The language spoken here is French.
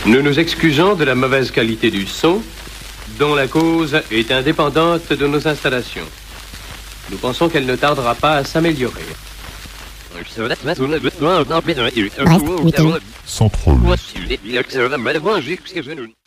Nous nous excusons de la mauvaise qualité du son, dont la cause est indépendante de nos installations. Nous pensons qu'elle ne tardera pas à s'améliorer. Bref, week-end. Sans troll.